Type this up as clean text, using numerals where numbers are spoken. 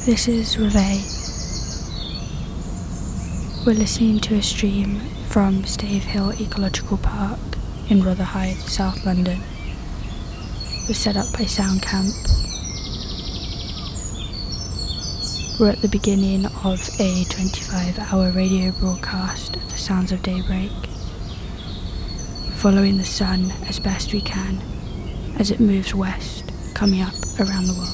This is Reveille. We're listening to a stream from Stave Hill Ecological Park in Rotherhithe, South London. It was set up by Soundcamp. We're at the beginning of a 25-hour radio broadcast of the sounds of daybreak, following the sun as best we can as it moves west, coming up around the world.